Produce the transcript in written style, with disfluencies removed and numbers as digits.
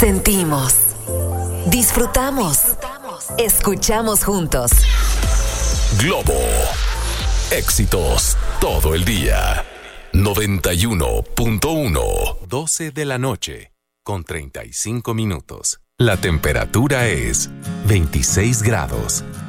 Sentimos, disfrutamos, escuchamos juntos. Globo. Éxitos todo el día. 91.1. 12 de la noche, con 35 minutos. La temperatura es 26 grados.